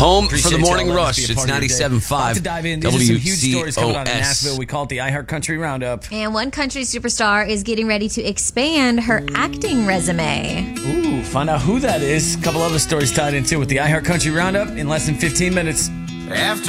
Home for Appreciate the morning y'all. rush. Let's be a It's part of your day. 97.5 About to dive in. These are some huge stories coming out of WCOS. Nashville. We call it the iHeart Country Roundup. And one country superstar is getting ready to expand her acting resume. Ooh, find out who that is. A couple other stories tied into with the iHeart Country Roundup in less than 15 minutes. After